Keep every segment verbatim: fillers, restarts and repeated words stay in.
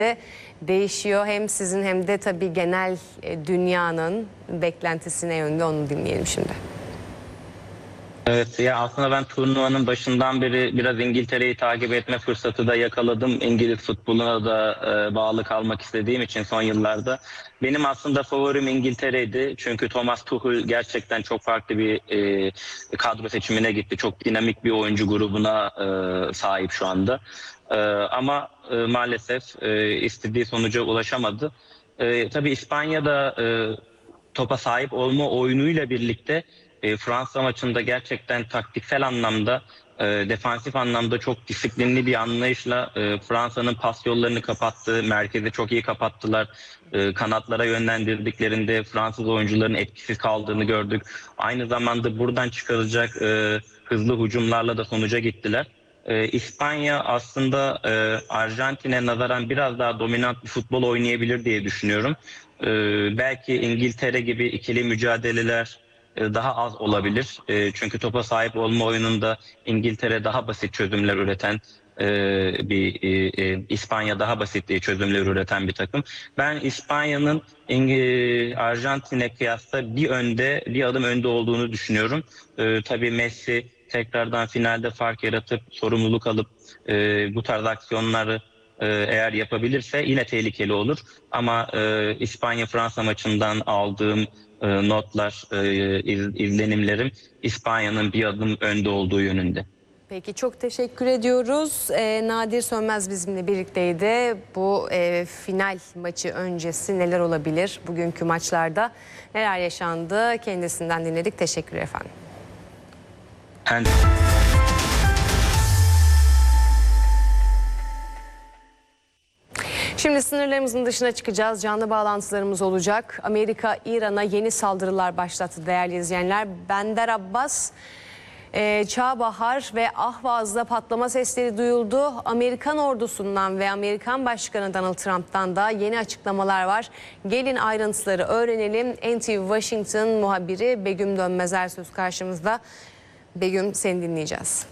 de değişiyor. Hem sizin hem de tabii genel e, dünyanın beklentisine yönde, onu dinleyelim şimdi. Evet, ya aslında ben turnuvanın başından beri biraz İngiltere'yi takip etme fırsatı da yakaladım. İngiliz futboluna da e, bağlı kalmak istediğim için son yıllarda. Benim aslında favorim İngiltere'ydi. Çünkü Thomas Tuchel gerçekten çok farklı bir e, kadro seçimine gitti. Çok dinamik bir oyuncu grubuna e, sahip şu anda. E, ama e, maalesef e, istediği sonuca ulaşamadı. E, tabii İspanya'da e, topa sahip olma oyunuyla birlikte e, Fransa maçında gerçekten taktiksel anlamda, e, defansif anlamda çok disiplinli bir anlayışla e, Fransa'nın pas yollarını kapattığı, merkezi çok iyi kapattılar. E, kanatlara yönlendirdiklerinde Fransız oyuncuların etkisiz kaldığını gördük. Aynı zamanda buradan çıkarılacak e, hızlı hücumlarla da sonuca gittiler. E, İspanya aslında e, Arjantin'e nazaran biraz daha dominant bir futbol oynayabilir diye düşünüyorum. E, belki İngiltere gibi ikili mücadeleler e, daha az olabilir. E, çünkü topa sahip olma oyununda İngiltere daha basit çözümler üreten e, bir e, e, İspanya daha basit çözümler üreten bir takım. Ben İspanya'nın İng- Arjantin'e kıyasla bir önde, bir adım önde olduğunu düşünüyorum. E, tabii Messi tekrardan finalde fark yaratıp sorumluluk alıp e, bu tarz aksiyonları e, eğer yapabilirse yine tehlikeli olur. Ama e, İspanya-Fransa maçından aldığım e, notlar, e, iz, izlenimlerim İspanya'nın bir adım önde olduğu yönünde. Peki, çok teşekkür ediyoruz. Ee, Nadir Sönmez bizimle birlikteydi. Bu e, final maçı öncesi neler olabilir? Bugünkü maçlarda neler yaşandı? Kendisinden dinledik. Teşekkürler efendim. Ben... Şimdi sınırlarımızın dışına çıkacağız. Canlı bağlantılarımız olacak. Amerika İran'a yeni saldırılar başlattı değerli izleyenler. Bender Abbas, e, Çağbahar ve Ahvaz'da patlama sesleri duyuldu. Amerikan ordusundan ve Amerikan Başkanı Donald Trump'tan da yeni açıklamalar var. Gelin ayrıntıları öğrenelim. N T V Washington muhabiri Begüm Dönmezer söz karşımızda. Begüm, seni dinleyeceğiz.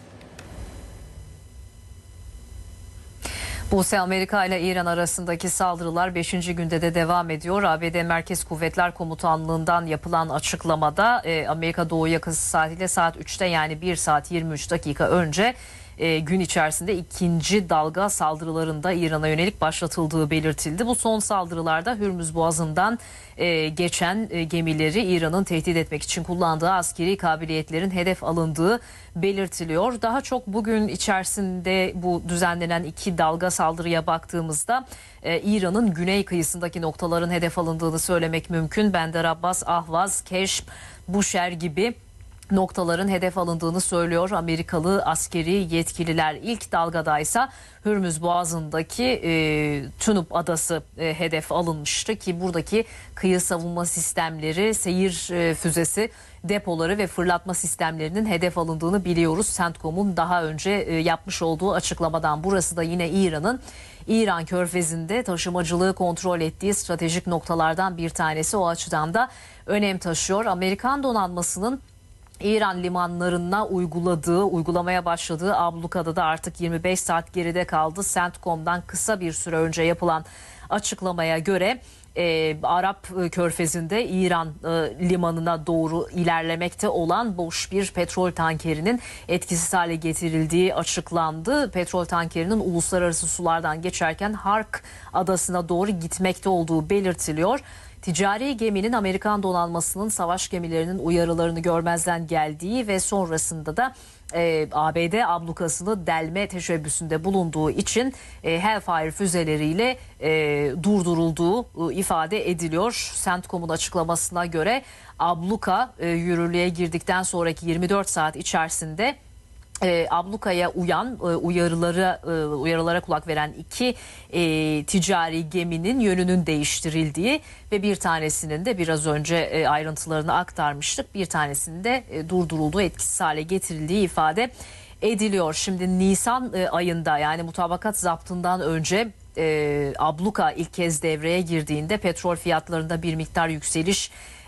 Buse, Amerika ile İran arasındaki saldırılar beşinci günde de devam ediyor. A B D Merkez Kuvvetler Komutanlığı'ndan yapılan açıklamada e, Amerika Doğu yakası saatiyle saat üçte, yani bir saat yirmi üç dakika önce e, gün içerisinde ikinci dalga saldırılarında İran'a yönelik başlatıldığı belirtildi. Bu son saldırılarda Hürmüz Boğazı'ndan e, geçen e, gemileri İran'ın tehdit etmek için kullandığı askeri kabiliyetlerin hedef alındığı belirtiliyor. Daha çok bugün içerisinde bu düzenlenen iki dalga saldırıya baktığımızda e, İran'ın güney kıyısındaki noktaların hedef alındığını söylemek mümkün. Bender Abbas, Ahvaz, Keşf, Bushehr gibi noktaların hedef alındığını söylüyor Amerikalı askeri yetkililer. İlk dalgadaysa Hürmüz Boğazı'ndaki e, Tunus adası e, hedef alınmıştı ki buradaki kıyı savunma sistemleri, seyir e, füzesi depoları ve fırlatma sistemlerinin hedef alındığını biliyoruz. CENTCOM'un daha önce e, yapmış olduğu açıklamadan. Burası da yine İran'ın İran Körfezi'nde taşımacılığı kontrol ettiği stratejik noktalardan bir tanesi. O açıdan da önem taşıyor. Amerikan donanmasının İran limanlarına uyguladığı, uygulamaya başladığı ablukada da artık yirmi beş saat geride kaldı. CENTCOM'dan kısa bir süre önce yapılan açıklamaya göre e, Arap Körfezi'nde İran e, limanına doğru ilerlemekte olan boş bir petrol tankerinin etkisiz hale getirildiği açıklandı. Petrol tankerinin uluslararası sulardan geçerken Hark adasına doğru gitmekte olduğu belirtiliyor. Ticari geminin Amerikan donanmasının savaş gemilerinin uyarılarını görmezden geldiği ve sonrasında da e, A B D ablukasını delme teşebbüsünde bulunduğu için e, Hellfire füzeleriyle e, durdurulduğu e, ifade ediliyor. CENTCOM'un açıklamasına göre abluka e, yürürlüğe girdikten sonraki yirmi dört saat içerisinde E, ablukaya uyan, e, uyarılara e, uyarılara kulak veren iki e, ticari geminin yönünün değiştirildiği ve bir tanesinin de biraz önce e, ayrıntılarını aktarmıştık. Bir tanesinin de e, durdurulduğu, etkisiz hale getirildiği ifade ediliyor. Şimdi Nisan e, ayında, yani mutabakat zaptından önce e, abluka ilk kez devreye girdiğinde petrol fiyatlarında bir miktar yükseliş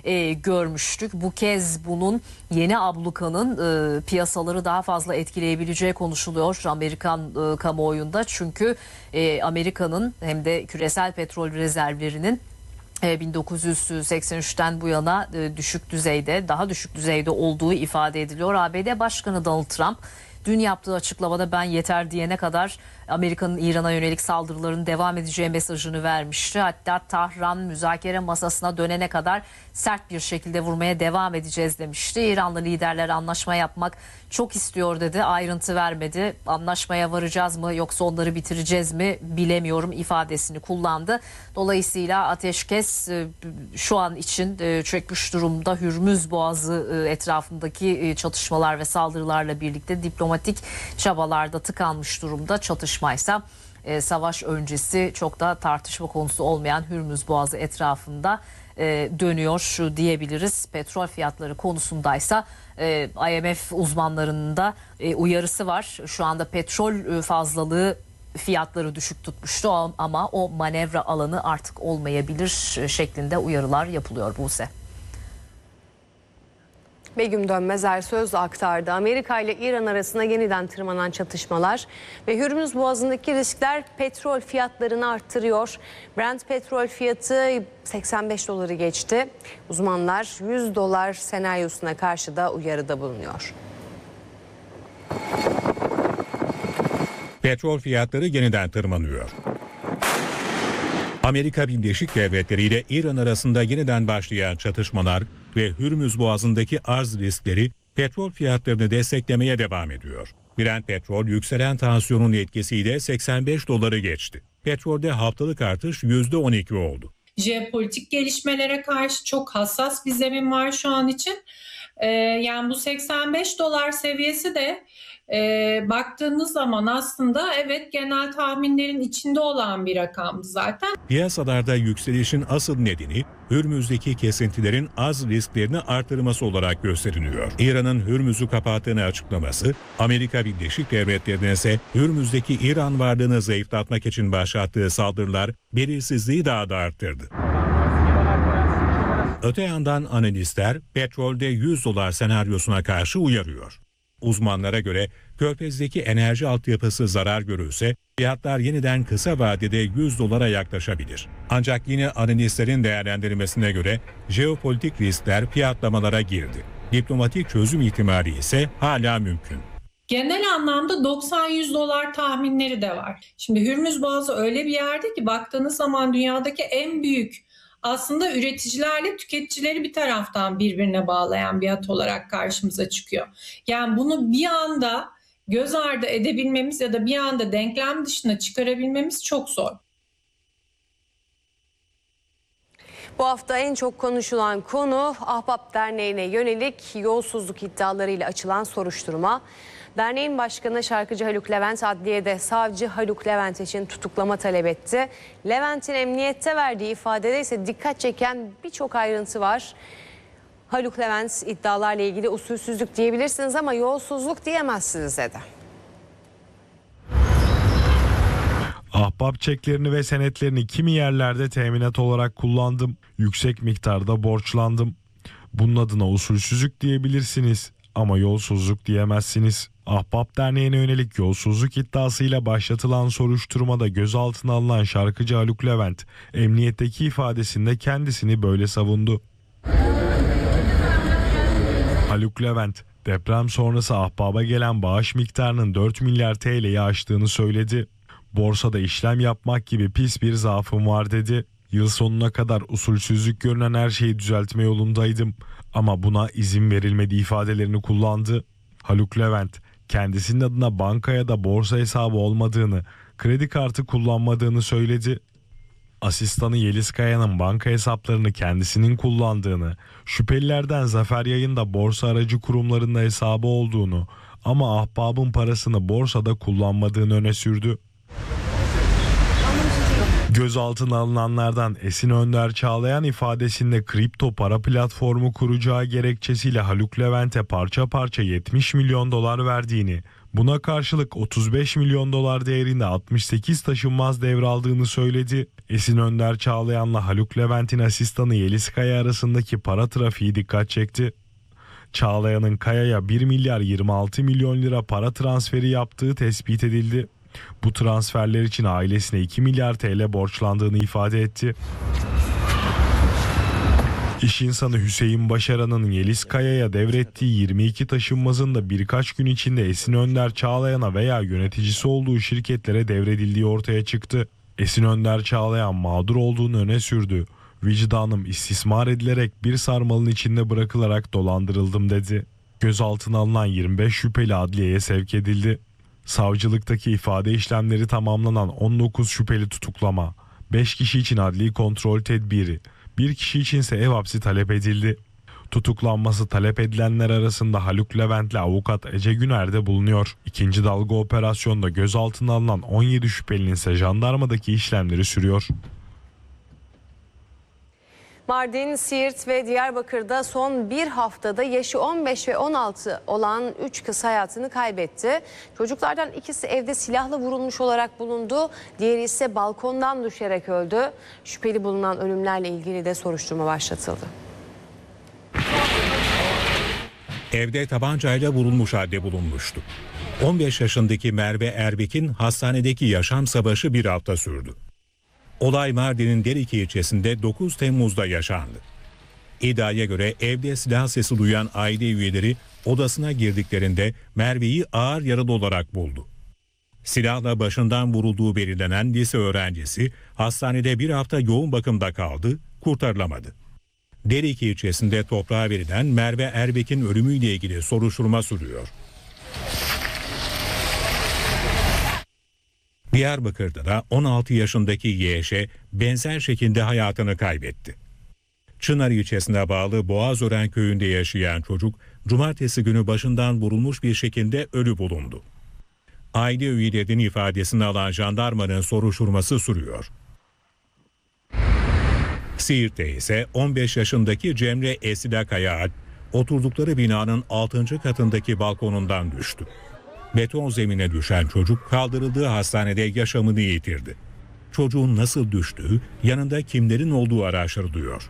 e, görmüştük. Bu kez bunun yeni ablukanın e, piyasaları daha fazla etkileyebileceği konuşuluyor Amerikan e, kamuoyunda. Çünkü e, Amerika'nın hem de küresel petrol rezervlerinin bin dokuz yüz seksen üçten bu yana düşük düzeyde, daha düşük düzeyde olduğu ifade ediliyor. A B D Başkanı Donald Trump dün yaptığı açıklamada ben yeter diyene kadar Amerika'nın İran'a yönelik saldırıların devam edeceği mesajını vermişti. Hatta Tahran müzakere masasına dönene kadar sert bir şekilde vurmaya devam edeceğiz demişti. İranlı liderler anlaşma yapmak çok istiyor dedi. Ayrıntı vermedi. Anlaşmaya varacağız mı yoksa onları bitireceğiz mi bilemiyorum ifadesini kullandı. Dolayısıyla ateşkes şu an için çökmüş durumda. Hürmüz Boğazı etrafındaki çatışmalar ve saldırılarla birlikte diplomatik çabalarda tıkanmış durumda. Çatışmaysa e, savaş öncesi çok da tartışma konusu olmayan Hürmüz Boğazı etrafında e, dönüyor şu diyebiliriz. Petrol fiyatları konusundaysa e, I M F uzmanlarının da e, uyarısı var. Şu anda petrol fazlalığı fiyatları düşük tutmuştu ama o manevra alanı artık olmayabilir şeklinde uyarılar yapılıyor Buse. Begüm Dönmez söz aktardı. Amerika ile İran arasında yeniden tırmanan çatışmalar ve Hürmüz Boğazı'ndaki riskler petrol fiyatlarını arttırıyor. Brent petrol fiyatı seksen beş doları geçti. Uzmanlar yüz dolar senaryosuna karşı da uyarıda bulunuyor. Petrol fiyatları yeniden tırmanıyor. Amerika Birleşik Devletleri ile İran arasında yeniden başlayan çatışmalar ve Hürmüz Boğazı'ndaki arz riskleri petrol fiyatlarını desteklemeye devam ediyor. Brent petrol yükselen tansiyonun etkisiyle seksen beş doları geçti. Petrolde haftalık artış yüzde on iki oldu. Jeopolitik gelişmelere karşı çok hassas bir zemin var şu an için. Ee, yani bu seksen beş dolar seviyesi de e, baktığınız zaman aslında evet genel tahminlerin içinde olan bir rakamdı zaten. Piyasalarda yükselişin asıl nedeni Hürmüz'deki kesintilerin az risklerini artırması olarak gösteriliyor. İran'ın Hürmüz'ü kapattığını açıklaması, Amerika Birleşik Devletleri'ne ise Hürmüz'deki İran varlığını zayıflatmak için başlattığı saldırılar belirsizliği daha da arttırdı. Öte yandan analistler petrolde yüz dolar senaryosuna karşı uyarıyor. Uzmanlara göre Körfez'deki enerji altyapısı zarar görürse fiyatlar yeniden kısa vadede yüz dolara yaklaşabilir. Ancak yine analistlerin değerlendirmesine göre jeopolitik riskler fiyatlamalara girdi. Diplomatik çözüm ihtimali ise hala mümkün. Genel anlamda doksan yüz dolar tahminleri de var. Şimdi Hürmüz Boğazı öyle bir yerde ki baktığınız zaman dünyadaki en büyük aslında üreticilerle tüketicileri bir taraftan birbirine bağlayan bir hat olarak karşımıza çıkıyor. Yani bunu bir anda göz ardı edebilmemiz ya da bir anda denklem dışına çıkarabilmemiz çok zor. Bu hafta en çok konuşulan konu Ahbap Derneği'ne yönelik yolsuzluk iddialarıyla açılan soruşturma. Derneğin başkanı şarkıcı Haluk Levent adliyede savcı Haluk Levent için tutuklama talep etti. Levent'in emniyette verdiği ifadede ise dikkat çeken birçok ayrıntı var. Haluk Levent iddialarla ilgili usulsüzlük diyebilirsiniz ama yolsuzluk diyemezsiniz dedi. Ahbap çeklerini ve senetlerini kimi yerlerde teminat olarak kullandım. Yüksek miktarda borçlandım. Bunun adına usulsüzlük diyebilirsiniz ama yolsuzluk diyemezsiniz. Ahbap Derneği'ne yönelik yolsuzluk iddiasıyla başlatılan soruşturmada gözaltına alınan şarkıcı Haluk Levent, emniyetteki ifadesinde kendisini böyle savundu. Haluk Levent, deprem sonrası Ahbap'a gelen bağış miktarının dört milyar T L'yi aştığını söyledi. Borsada işlem yapmak gibi pis bir zaafım var dedi. Yıl sonuna kadar usulsüzlük görünen her şeyi düzeltme yolundaydım ama buna izin verilmedi ifadelerini kullandı. Haluk Levent, kendisinin adına banka ya da borsa hesabı olmadığını, kredi kartı kullanmadığını söyledi. Asistanı Yeliz Kaya'nın banka hesaplarını kendisinin kullandığını, şüphelilerden Zafer Yay'ın da borsa aracı kurumlarında hesabı olduğunu ama Ahbap'ın parasını borsada kullanmadığını öne sürdü. Gözaltına alınanlardan Esin Önder Çağlayan ifadesinde kripto para platformu kuracağı gerekçesiyle Haluk Levent'e parça parça yetmiş milyon dolar verdiğini, buna karşılık otuz beş milyon dolar değerinde altmış sekiz taşınmaz devraldığını söyledi. Esin Önder Çağlayan'la Haluk Levent'in asistanı Yeliz Kaya arasındaki para trafiği dikkat çekti. Çağlayan'ın Kaya'ya bir milyar yirmi altı milyon lira para transferi yaptığı tespit edildi. Bu transferler için ailesine iki milyar T L borçlandığını ifade etti. İş insanı Hüseyin Başaran'ın Yeliz Kaya'ya devrettiği yirmi iki taşınmazın da birkaç gün içinde Esin Önder Çağlayan'a veya yöneticisi olduğu şirketlere devredildiği ortaya çıktı. Esin Önder Çağlayan mağdur olduğunu öne sürdü. Vicdanım istismar edilerek bir sarmalın içinde bırakılarak dolandırıldım dedi. Gözaltına alınan yirmi beş şüpheli adliyeye sevk edildi. Savcılıktaki ifade işlemleri tamamlanan on dokuz şüpheli tutuklama, beş kişi için adli kontrol tedbiri, bir kişi içinse ev hapsi talep edildi. Tutuklanması talep edilenler arasında Haluk Levent'le avukat Ece Güner de bulunuyor. İkinci dalga operasyonda gözaltına alınan on yedi şüphelinin ise jandarmadaki işlemleri sürüyor. Mardin, Siirt ve Diyarbakır'da son bir haftada yaşı on beş ve on altı olan üç kız hayatını kaybetti. Çocuklardan ikisi evde silahla vurulmuş olarak bulundu. Diğeri ise balkondan düşerek öldü. Şüpheli bulunan ölümlerle ilgili de soruşturma başlatıldı. Evde tabancayla vurulmuş halde bulunmuştu. on beş yaşındaki Merve Erbek'in hastanedeki yaşam savaşı bir hafta sürdü. Olay Mardin'in Derike ilçesinde dokuz Temmuz'da yaşandı. İddiaya göre evde silah sesi duyan aile üyeleri odasına girdiklerinde Merve'yi ağır yaralı olarak buldu. Silahla başından vurulduğu belirlenen lise öğrencisi hastanede bir hafta yoğun bakımda kaldı, kurtarılamadı. Derike ilçesinde toprağa verilen Merve Erbek'in ölümüyle ilgili soruşturma sürüyor. Diyarbakır'da da on altı yaşındaki Y Ş benzer şekilde hayatını kaybetti. Çınar ilçesine bağlı Boğazören köyünde yaşayan çocuk cumartesi günü başından vurulmuş bir şekilde ölü bulundu. Aile üyelerinin ifadesini alan jandarmanın soruşturması sürüyor. Siirt'te ise on beş yaşındaki Cemre Esila Kaya oturdukları binanın altıncı katındaki balkonundan düştü. Beton zemine düşen çocuk kaldırıldığı hastanede yaşamını yitirdi. Çocuğun nasıl düştüğü, yanında kimlerin olduğu araştırılıyor.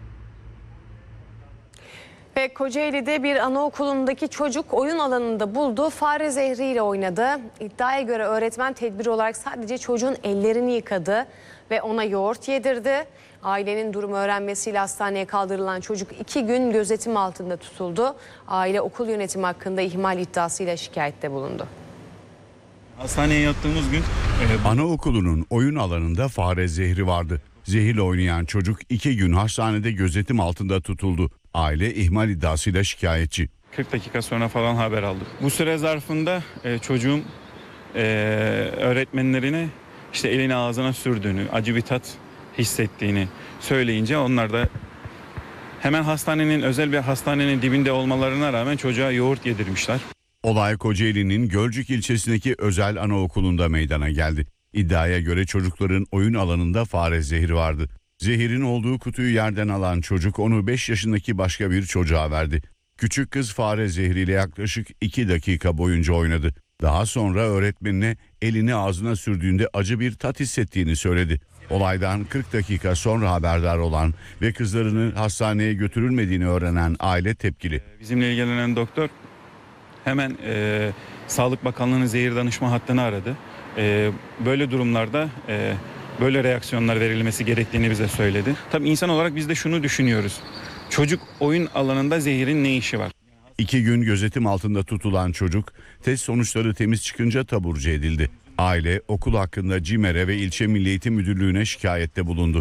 Ve Kocaeli'de bir anaokulundaki çocuk oyun alanında bulduğu fare zehriyle oynadı. İddiaya göre öğretmen tedbir olarak sadece çocuğun ellerini yıkadı ve ona yoğurt yedirdi. Ailenin durumu öğrenmesiyle hastaneye kaldırılan çocuk iki gün gözetim altında tutuldu. Aile okul yönetimi hakkında ihmal iddiasıyla şikayette bulundu. Hastaneye yattığımız gün e, anaokulunun oyun alanında fare zehri vardı. Zehirle oynayan çocuk iki gün hastanede gözetim altında tutuldu. Aile ihmal iddiasıyla şikayetçi. kırk dakika sonra falan haber aldık. Bu süre zarfında e, çocuğun e, öğretmenlerine işte elini ağzına sürdüğünü, acı bir tat hissettiğini söyleyince onlar da hemen hastanenin, özel bir hastanenin dibinde olmalarına rağmen çocuğa yoğurt yedirmişler. Olay Kocaeli'nin Gölcük ilçesindeki özel anaokulunda meydana geldi. İddiaya göre çocukların oyun alanında fare zehri vardı. Zehirin olduğu kutuyu yerden alan çocuk onu beş yaşındaki başka bir çocuğa verdi. Küçük kız fare zehriyle yaklaşık iki dakika boyunca oynadı. Daha sonra öğretmenine elini ağzına sürdüğünde acı bir tat hissettiğini söyledi. Olaydan kırk dakika sonra haberdar olan ve kızlarının hastaneye götürülmediğini öğrenen aile tepkili. Bizimle ilgilenen doktor hemen e, Sağlık Bakanlığı'nın zehir danışma hattını aradı. E, böyle durumlarda e, böyle reaksiyonlar verilmesi gerektiğini bize söyledi. Tabii insan olarak biz de şunu düşünüyoruz. Çocuk oyun alanında zehirin ne işi var? İki gün gözetim altında tutulan çocuk test sonuçları temiz çıkınca taburcu edildi. Aile okul hakkında CİMER'e ve İlçe Milli Eğitim Müdürlüğü'ne şikayette bulundu.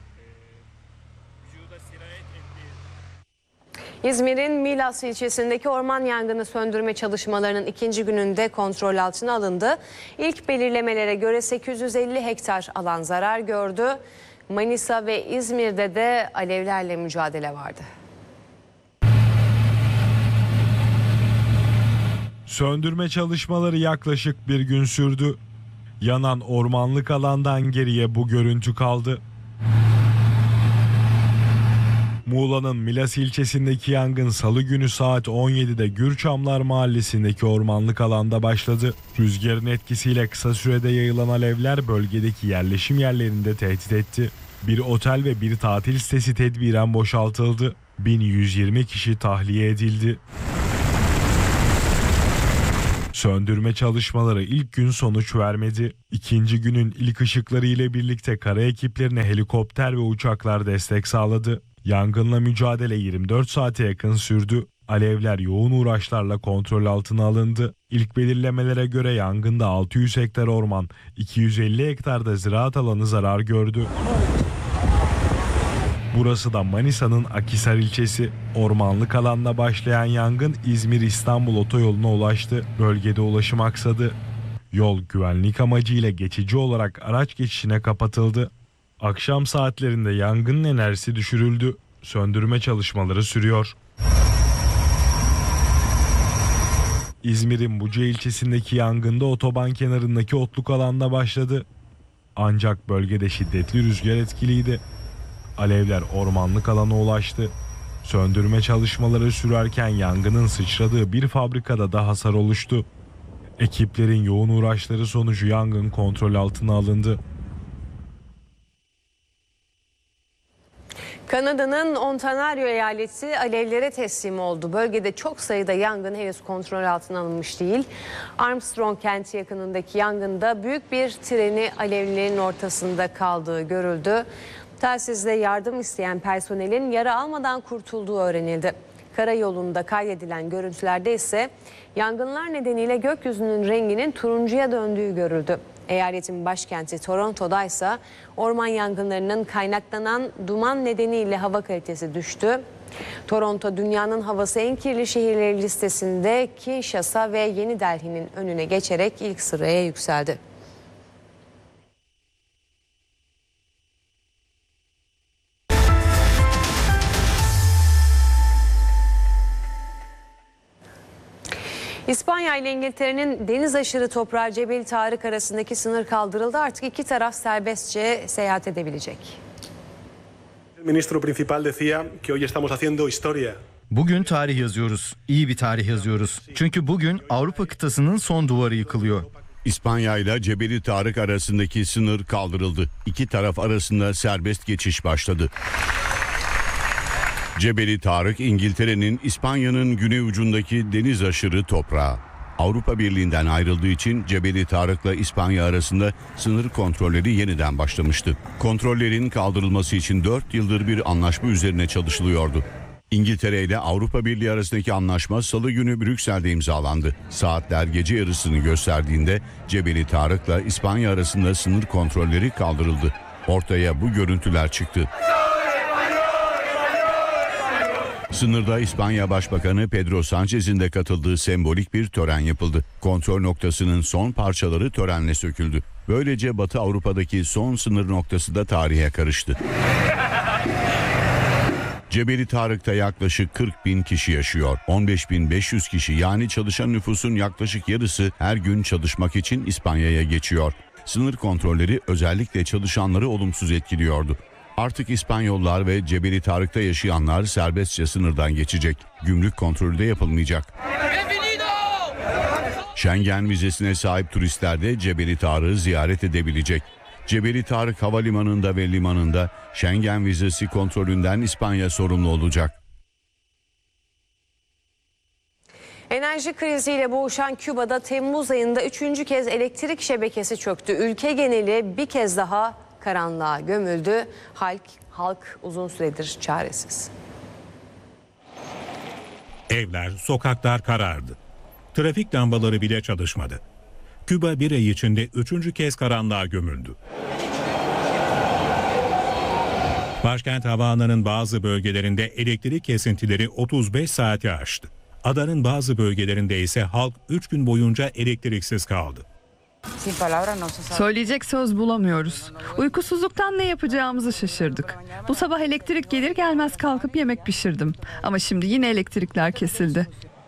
İzmir'in Milas ilçesindeki orman yangını söndürme çalışmalarının ikinci gününde kontrol altına alındı. İlk belirlemelere göre sekiz yüz elli hektar alan zarar gördü. Manisa ve İzmir'de de alevlerle mücadele vardı. Söndürme çalışmaları yaklaşık bir gün sürdü. Yanan ormanlık alandan geriye bu görüntü kaldı. Muğla'nın Milas ilçesindeki yangın salı günü saat on yedide Gürçamlar mahallesindeki ormanlık alanda başladı. Rüzgarın etkisiyle kısa sürede yayılan alevler bölgedeki yerleşim yerlerinde tehdit etti. Bir otel ve bir tatil sitesi tedbiren boşaltıldı. bin yüz yirmi kişi tahliye edildi. Söndürme çalışmaları ilk gün sonuç vermedi. İkinci günün ilk ışıkları ile birlikte kara ekiplerine helikopter ve uçaklar destek sağladı. Yangınla mücadele yirmi dört saate yakın sürdü. Alevler yoğun uğraşlarla kontrol altına alındı. İlk belirlemelere göre yangında altı yüz hektar orman, iki yüz elli hektarda ziraat alanı zarar gördü. Burası da Manisa'nın Akhisar ilçesi. Ormanlık alanda başlayan yangın İzmir-İstanbul otoyoluna ulaştı. Bölgede ulaşım aksadı. Yol güvenlik amacıyla geçici olarak araç geçişine kapatıldı. Akşam saatlerinde yangının enerjisi düşürüldü. Söndürme çalışmaları sürüyor. İzmir'in Buca ilçesindeki yangında otoban kenarındaki otluk alanda başladı. Ancak bölgede şiddetli rüzgar etkiliydi. Alevler ormanlık alana ulaştı. Söndürme çalışmaları sürerken yangının sıçradığı bir fabrikada da hasar oluştu. Ekiplerin yoğun uğraşları sonucu yangın kontrol altına alındı. Kanada'nın Ontario eyaleti alevlere teslim oldu. Bölgede çok sayıda yangın henüz kontrol altına alınmış değil. Armstrong kenti yakınındaki yangında büyük bir treni alevlerin ortasında kaldığı görüldü. Telsizle yardım isteyen personelin yara almadan kurtulduğu öğrenildi. Karayolunda kaydedilen görüntülerde ise yangınlar nedeniyle gökyüzünün renginin turuncuya döndüğü görüldü. Eyaletin başkenti Toronto'da ise orman yangınlarının kaynaklanan duman nedeniyle hava kalitesi düştü. Toronto dünyanın havası en kirli şehirleri listesinde Kinshasa ve Yeni Delhi'nin önüne geçerek ilk sıraya yükseldi. İspanya ile İngiltere'nin deniz aşırı toprağı Cebeli Tarık arasındaki sınır kaldırıldı. Artık iki taraf serbestçe seyahat edebilecek. Ministro principal decía que hoy estamos haciendo historia. Bugün tarih yazıyoruz. İyi bir tarih yazıyoruz. Çünkü bugün Avrupa kıtasının son duvarı yıkılıyor. İspanya ile Cebeli Tarık arasındaki sınır kaldırıldı. İki taraf arasında serbest geçiş başladı. Cebeli Tarık, İngiltere'nin İspanya'nın güney ucundaki deniz aşırı toprağı. Avrupa Birliği'nden ayrıldığı için Cebeli Tarık'la İspanya arasında sınır kontrolleri yeniden başlamıştı. Kontrollerin kaldırılması için dört yıldır bir anlaşma üzerine çalışılıyordu. İngiltere ile Avrupa Birliği arasındaki anlaşma Salı günü Brüksel'de imzalandı. Saatler gece yarısını gösterdiğinde Cebeli Tarık'la İspanya arasında sınır kontrolleri kaldırıldı. Ortaya bu görüntüler çıktı. Sınırda İspanya Başbakanı Pedro Sanchez'in de katıldığı sembolik bir tören yapıldı. Kontrol noktasının son parçaları törenle söküldü. Böylece Batı Avrupa'daki son sınır noktası da tarihe karıştı. Cebeli Tarık'ta yaklaşık kırk bin kişi yaşıyor. on beş bin beş yüz kişi, yani çalışan nüfusun yaklaşık yarısı her gün çalışmak için İspanya'ya geçiyor. Sınır kontrolleri özellikle çalışanları olumsuz etkiliyordu. Artık İspanyollar ve Cebeli Tarık'ta yaşayanlar serbestçe sınırdan geçecek. Gümrük kontrolü de yapılmayacak. Schengen vizesine sahip turistler de Cebeli Tarık'ı ziyaret edebilecek. Cebeli Tarık Havalimanı'nda ve limanında Schengen vizesi kontrolünden İspanya sorumlu olacak. Enerji kriziyle boğuşan Küba'da Temmuz ayında üçüncü kez elektrik şebekesi çöktü. Ülke geneli bir kez daha karanlığa gömüldü. Halk, halk uzun süredir çaresiz. Evler, sokaklar karardı. Trafik lambaları bile çalışmadı. Küba bir ay içinde üçüncü kez karanlığa gömüldü. Başkent Havana'nın bazı bölgelerinde elektrik kesintileri otuz beş saati aştı. Adanın bazı bölgelerinde ise halk üç gün boyunca elektriksiz kaldı. Söyleyecek söz bulamıyoruz. Uykusuzluktan ne yapacağımızı şaşırdık. Bu sabah elektrik gelir gelmez kalkıp yemek pişirdim. Ama şimdi yine elektrikler kesildi.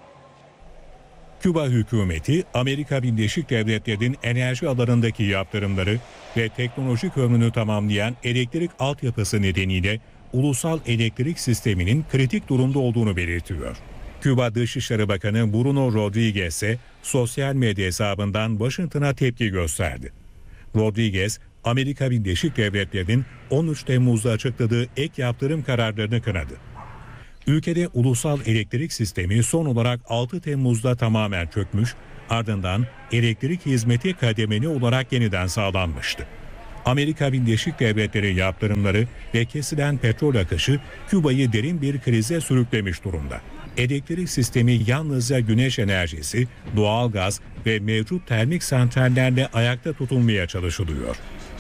Küba hükümeti, Amerika Birleşik Devletleri'nin enerji alanındaki yaptırımları ve teknolojik ömrünü tamamlayan elektrik altyapısı nedeniyle ulusal elektrik sisteminin kritik durumda olduğunu belirtiyor. Küba Dışişleri Bakanı Bruno Rodriguez ise sosyal medya hesabından Washington'a tepki gösterdi. Rodriguez, Amerika Birleşik Devletleri'nin on üç Temmuz'da açıkladığı ek yaptırım kararlarını kınadı. Ülkede ulusal elektrik sistemi son olarak altı Temmuz'da tamamen çökmüş, ardından elektrik hizmeti kademeli olarak yeniden sağlanmıştı. Amerika Birleşik Devletleri yaptırımları ve kesilen petrol akışı Küba'yı derin bir krize sürüklemiş durumda. Elektrik sistemi yalnızca güneş enerjisi, doğalgaz ve mevcut termik santrallerle ayakta tutulmaya çalışılıyor.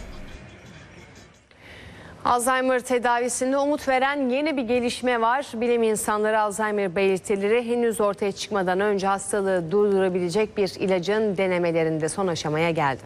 Alzheimer tedavisinde umut veren yeni bir gelişme var. Bilim insanları Alzheimer belirtileri henüz ortaya çıkmadan önce hastalığı durdurabilecek bir ilacın denemelerinde son aşamaya geldi.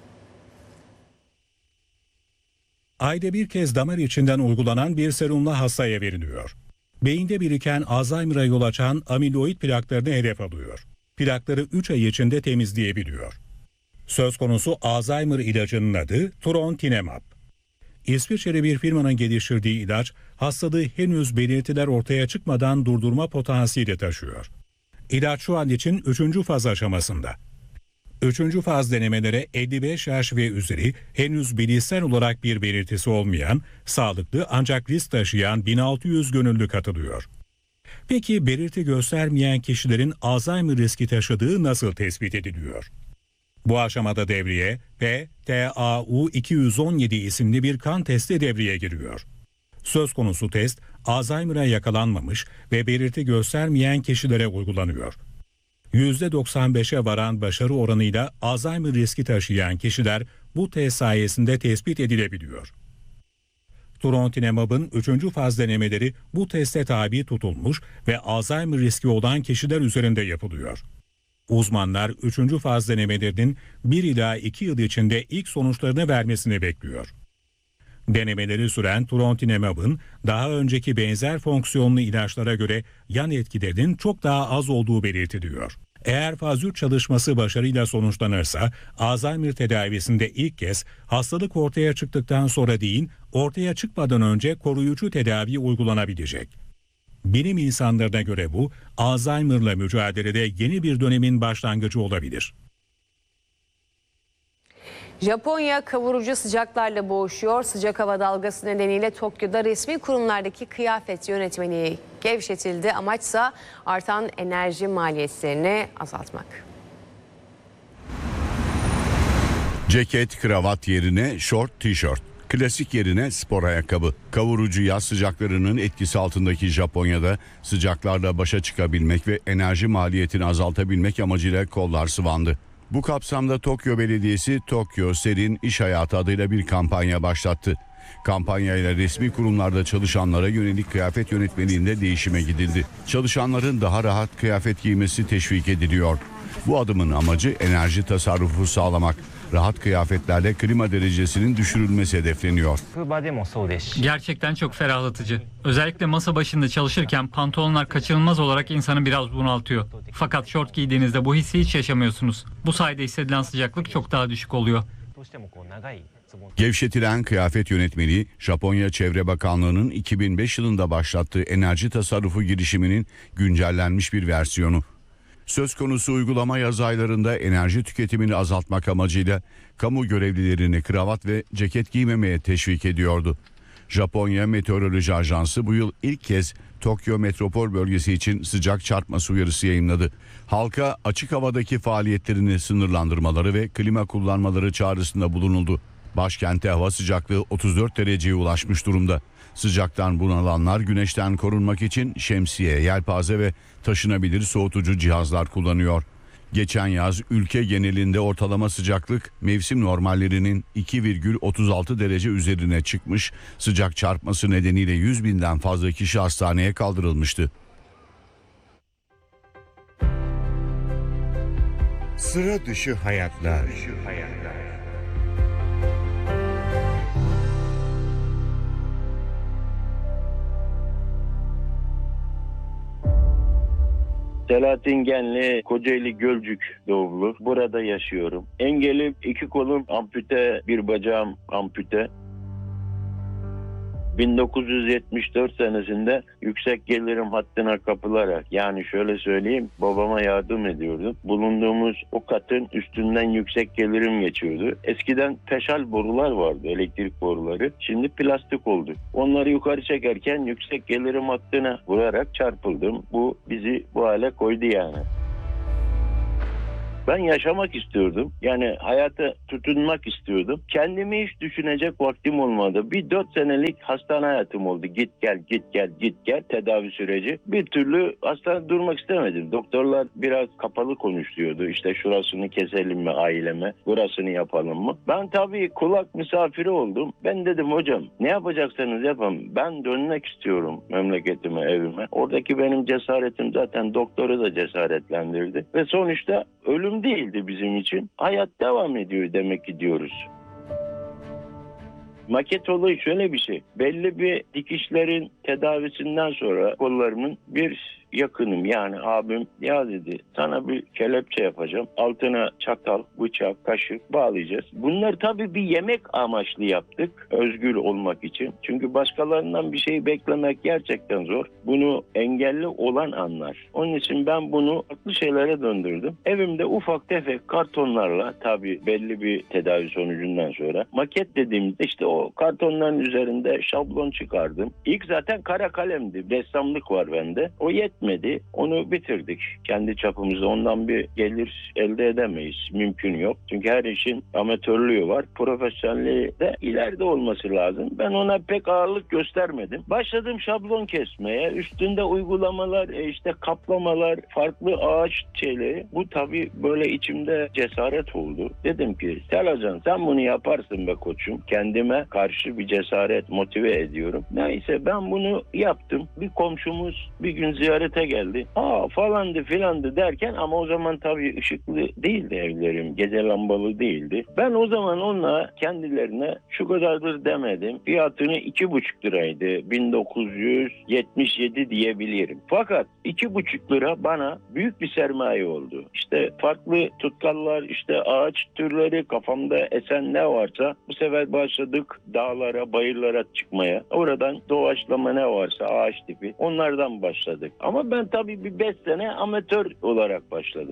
Ayda bir kez damar içinden uygulanan bir serumla hastaya veriliyor. Beyinde biriken Alzheimer'a yol açan amiloid plaklarını hedef alıyor. Plakları üç ay içinde temizleyebiliyor. Söz konusu Alzheimer ilacının adı Trontinemab. İsviçreli bir firmanın geliştirdiği ilaç hastalığı henüz belirtiler ortaya çıkmadan durdurma potansiyeli taşıyor. İlaç şu an için üçüncü faz aşamasında. Üçüncü faz denemelere elli beş yaş ve üzeri henüz bilişsel olarak bir belirtisi olmayan, sağlıklı ancak risk taşıyan bin altı yüz gönüllü katılıyor. Peki belirti göstermeyen kişilerin Alzheimer riski taşıdığı nasıl tespit ediliyor? Bu aşamada devreye P T A U iki yüz on yedi isimli bir kan testi devreye giriyor. Söz konusu test Alzheimer'a yakalanmamış ve belirti göstermeyen kişilere uygulanıyor. yüzde doksan beşe varan başarı oranıyla Alzheimer riski taşıyan kişiler bu test sayesinde tespit edilebiliyor. Trontinemab'ın üçüncü faz denemeleri bu teste tabi tutulmuş ve Alzheimer riski olan kişiler üzerinde yapılıyor. Uzmanlar üçüncü faz denemelerinin bir ila iki yıl içinde ilk sonuçlarını vermesini bekliyor. Denemeleri süren Trontinemab'ın daha önceki benzer fonksiyonlu ilaçlara göre yan etkilerinin çok daha az olduğu belirtiliyor. Eğer faz üç çalışması başarıyla sonuçlanırsa Alzheimer tedavisinde ilk kez hastalık ortaya çıktıktan sonra değil, ortaya çıkmadan önce koruyucu tedavi uygulanabilecek. Bilim insanlarına göre bu, Alzheimer'la mücadelede yeni bir dönemin başlangıcı olabilir. Japonya kavurucu sıcaklarla boğuşuyor. Sıcak hava dalgası nedeniyle Tokyo'da resmi kurumlardaki kıyafet yönetmeliği gevşetildi. Amaçsa artan enerji maliyetlerini azaltmak. Ceket, kravat yerine şort, tişört. Klasik yerine spor ayakkabı. Kavurucu yaz sıcaklarının etkisi altındaki Japonya'da sıcaklarla başa çıkabilmek ve enerji maliyetini azaltabilmek amacıyla kollar sıvandı. Bu kapsamda Tokyo Belediyesi Tokyo Serin İş Hayatı adıyla bir kampanya başlattı. Kampanyayla resmi kurumlarda çalışanlara yönelik kıyafet yönetmeliğinde değişime gidildi. Çalışanların daha rahat kıyafet giymesi teşvik ediliyor. Bu adımın amacı enerji tasarrufu sağlamak. Rahat kıyafetlerle klima derecesinin düşürülmesi hedefleniyor. Gerçekten çok ferahlatıcı. Özellikle masa başında çalışırken pantolonlar kaçınılmaz olarak insanı biraz bunaltıyor. Fakat şort giydiğinizde bu hissi hiç yaşamıyorsunuz. Bu sayede hissedilen sıcaklık çok daha düşük oluyor. Gevşetilen kıyafet yönetmeliği, Japonya Çevre Bakanlığı'nın iki bin beş yılında başlattığı enerji tasarrufu girişiminin güncellenmiş bir versiyonu. Söz konusu uygulama yaz aylarında enerji tüketimini azaltmak amacıyla kamu görevlilerini kravat ve ceket giymemeye teşvik ediyordu. Japonya Meteoroloji Ajansı bu yıl ilk kez Tokyo metropol bölgesi için sıcak çarpması uyarısı yayınladı. Halka açık havadaki faaliyetlerini sınırlandırmaları ve klima kullanmaları çağrısında bulunuldu. Başkentte hava sıcaklığı otuz dört dereceye ulaşmış durumda. Sıcaktan bunalanlar güneşten korunmak için şemsiye, yelpaze ve taşınabilir soğutucu cihazlar kullanıyor. Geçen yaz ülke genelinde ortalama sıcaklık mevsim normallerinin iki virgül otuz altı derece üzerine çıkmış, sıcak çarpması nedeniyle yüz binden fazla kişi hastaneye kaldırılmıştı. Sıra dışı hayatlar. Selahattin Genli, Kocaeli Gölcük doğumlu. Burada yaşıyorum. Engelim, iki kolum ampute, bir bacağım ampute. bin dokuz yüz yetmiş dört senesinde yüksek gelirim hattına kapılarak, yani şöyle söyleyeyim, babama yardım ediyordum. Bulunduğumuz o katın üstünden yüksek gelirim geçiyordu. Eskiden peşal borular vardı, elektrik boruları. Şimdi plastik oldu. Onları yukarı çekerken yüksek gelirim hattına vurarak çarpıldım. Bu bizi bu hale koydu yani. Ben yaşamak istiyordum. Yani hayata tutunmak istiyordum. Kendimi hiç düşünecek vaktim olmadı. Bir dört senelik hastane hayatım oldu. Git gel, git gel, git gel tedavi süreci. Bir türlü hastanede durmak istemedim. Doktorlar biraz kapalı konuşuyordu. İşte şurasını keselim mi aileme, burasını yapalım mı? Ben tabii kulak misafiri oldum. Ben dedim hocam ne yapacaksanız yapın. Ben dönmek istiyorum memleketime, evime. Oradaki benim cesaretim zaten doktoru da cesaretlendirdi. Ve sonuçta ölüm değildi bizim için. Hayat devam ediyor demek ki diyoruz. Maket olayı şöyle bir şey. Belli bir dikişlerin tedavisinden sonra kollarımın bir yakınım yani abim ya dedi sana bir kelepçe yapacağım. Altına çatal, bıçak, kaşık bağlayacağız. Bunlar tabii bir yemek amaçlı yaptık. Özgür olmak için. Çünkü başkalarından bir şey beklemek gerçekten zor. Bunu engelli olan anlar. Onun için ben bunu farklı şeylere döndürdüm. Evimde ufak tefek kartonlarla tabii belli bir tedavi sonucundan sonra maket dediğimizde işte o kartonların üzerinde şablon çıkardım. İlk zaten kara kalemdi. Ressamlık var bende. O yetmedi. Onu bitirdik. Kendi çapımızda ondan bir gelir elde edemeyiz. Mümkün yok. Çünkü her işin amatörlüğü var. Profesyonelliği de ileride olması lazım. Ben ona pek ağırlık göstermedim. Başladım şablon kesmeye. Üstünde uygulamalar, işte kaplamalar, farklı ağaç şeyleri. Bu tabii böyle içimde cesaret oldu. Dedim ki Selcan sen bunu yaparsın be koçum. Kendime karşı bir cesaret motive ediyorum. Neyse ben bunu yaptım. Bir komşumuz bir gün ziyarete geldi. Aa falandı filandı derken ama o zaman tabii ışıklı değildi evlerim. Gece lambalı değildi. Ben o zaman onunla kendilerine şu kadardır demedim. Fiyatını iki buçuk liraydı. bin dokuz yüz yetmiş yedi diyebilirim. Fakat iki buçuk lira bana büyük bir sermaye oldu. İşte farklı tutkallar, işte ağaç türleri kafamda esen ne varsa bu sefer başladık dağlara, bayırlara çıkmaya. Oradan doğaçlama ne varsa ağaç tipi onlardan başladık. Ama ben tabii bir beş sene amatör olarak başladım.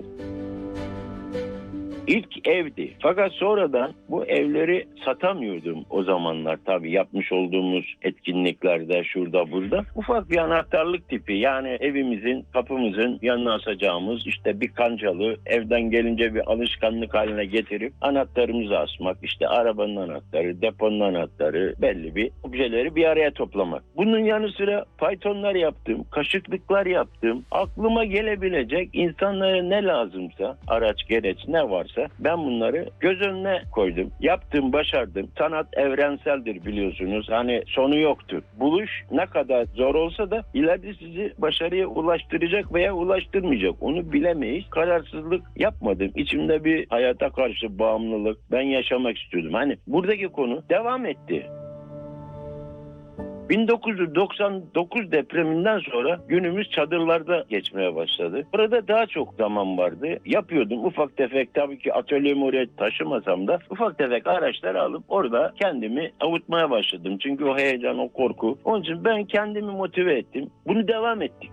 İlk evdi. Fakat sonradan bu evleri satamıyordum o zamanlar tabii yapmış olduğumuz etkinliklerde şurada burada. Ufak bir anahtarlık tipi yani evimizin kapımızın yanına asacağımız işte bir kancalı evden gelince bir alışkanlık haline getirip anahtarımızı asmak işte arabanın anahtarı, deponun anahtarı belli bir objeleri bir araya toplamak. Bunun yanı sıra faytonlar yaptım, kaşıklıklar yaptım. Aklıma gelebilecek insanlara ne lazımsa araç gereç ne varsa ben bunları göz önüne koydum. Yaptım, başardım. Sanat evrenseldir biliyorsunuz. Hani sonu yoktur. Buluş ne kadar zor olsa da ileride sizi başarıya ulaştıracak veya ulaştırmayacak. Onu bilemeyiz. Kararsızlık yapmadım. İçimde bir hayata karşı bağımlılık. Ben yaşamak istiyordum. Hani buradaki konu devam etti. bin dokuz yüz doksan dokuz depreminden sonra günümüz çadırlarda geçmeye başladı. Burada daha çok zaman vardı. Yapıyordum ufak tefek tabii ki atölyemi oraya taşımasam da ufak tefek araçlar alıp orada kendimi avutmaya başladım. Çünkü o heyecan, o korku. Onun için ben kendimi motive ettim. Bunu devam ettik.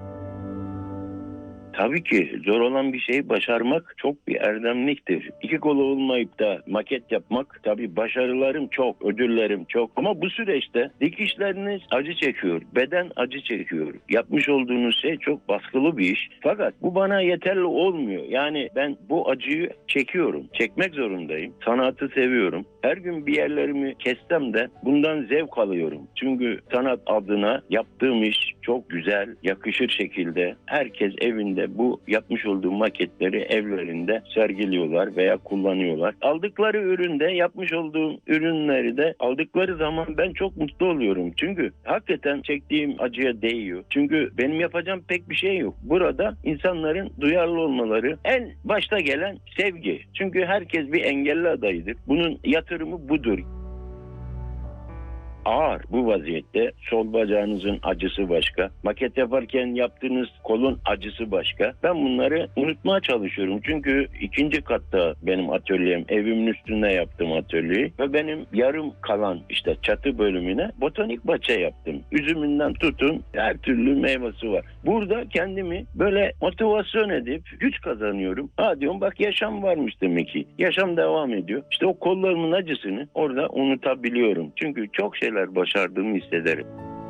Tabii ki zor olan bir şeyi başarmak çok bir erdemliktir. İki kolu olmayıp da maket yapmak tabii başarılarım çok, ödüllerim çok. Ama bu süreçte dikişleriniz acı çekiyor, beden acı çekiyor. Yapmış olduğunuz şey çok baskılı bir iş. Fakat bu bana yeterli olmuyor. Yani ben bu acıyı çekiyorum, çekmek zorundayım. Sanatı seviyorum. Her gün bir yerlerimi kessem de bundan zevk alıyorum. Çünkü sanat adına yaptığım iş çok güzel, yakışır şekilde herkes evinde bu yapmış olduğum maketleri evlerinde sergiliyorlar veya kullanıyorlar. Aldıkları üründe, yapmış olduğum ürünleri de aldıkları zaman ben çok mutlu oluyorum. Çünkü hakikaten çektiğim acıya değiyor. Çünkü benim yapacağım pek bir şey yok. Burada insanların duyarlı olmaları en başta gelen sevgi. Çünkü herkes bir engelli adayıdır. Bunun yatırımı budur. ağır bu vaziyette. Sol bacağınızın acısı başka. Maket yaparken yaptığınız kolun acısı başka. Ben bunları unutmaya çalışıyorum. Çünkü ikinci katta benim atölyem. Evimin üstünde yaptım atölyeyi. Ve benim yarım kalan işte çatı bölümüne botanik bahçe yaptım. Üzümünden tutun her türlü meyvesi var. Burada kendimi böyle motivasyon edip güç kazanıyorum. Ha diyorum bak yaşam varmış demek ki. Yaşam devam ediyor. İşte o kollarımın acısını orada unutabiliyorum. Çünkü çok şeyler başardığımı hissederim.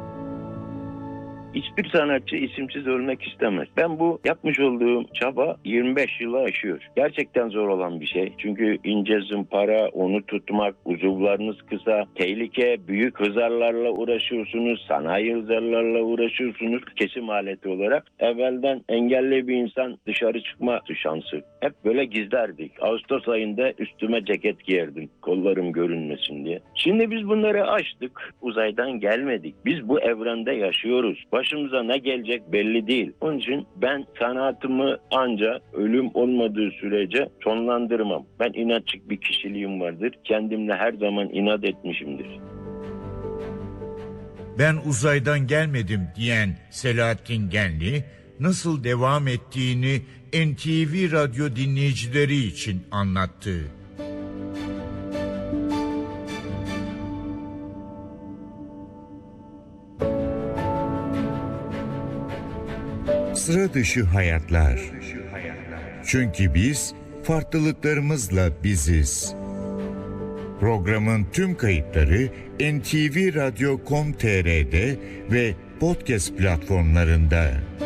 Hiçbir sanatçı isimsiz ölmek istemez. Ben bu yapmış olduğum çaba yirmi beş yılı aşıyor. Gerçekten zor olan bir şey. Çünkü ince zımpara, onu tutmak, uzuvlarınız kısa, tehlike, büyük hızarlarla uğraşıyorsunuz, sanayi hızarlarla uğraşıyorsunuz kesim aleti olarak. Evvelden engelli bir insan dışarı çıkma şansı. Hep böyle gizlerdik. Ağustos ayında üstüme ceket giyerdim, kollarım görünmesin diye. Şimdi biz bunları aştık, uzaydan gelmedik. Biz bu evrende yaşıyoruz. Başımıza ne gelecek belli değil. Onun için ben sanatımı anca ölüm olmadığı sürece sonlandırmam. Ben inatçık bir kişiliğim vardır. Kendimle her zaman inat etmişimdir. Ben uzaydan gelmedim diyen Selahattin Genli nasıl devam ettiğini N T V radyo dinleyicileri için anlattı. Sıra dışı hayatlar. Çünkü biz farklılıklarımızla biziz. Programın tüm kayıtları N T V radyo nokta com nokta t r'de ve podcast platformlarında.